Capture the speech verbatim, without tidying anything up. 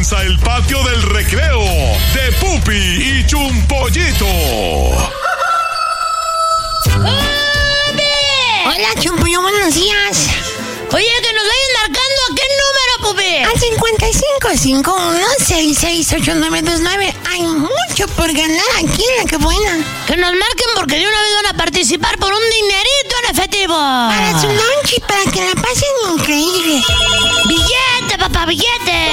comienza el patio del recreo de Pupi y Chumpollito. Hola, Chumpollo, buenos días. Oye, que nos vayan marcando, ¿a qué número, Pupi? Al cincuenta y cinco, cincuenta y uno, sesenta y seis, ochenta y nueve veintinueve. Hay mucho por ganar aquí en La Que Buena. Que nos marquen porque de una vez van a participar por un dinerito en efectivo. Para su lunch y para que la pasen increíble. ¡Billete, papá, billete!